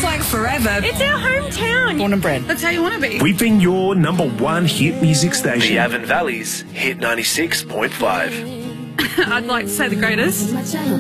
feels like forever. It's our hometown. Born and bred. That's how you want to be. We've been your #1 hit music station. The Avon Valley's Hit 96.5. I'd like to say the greatest.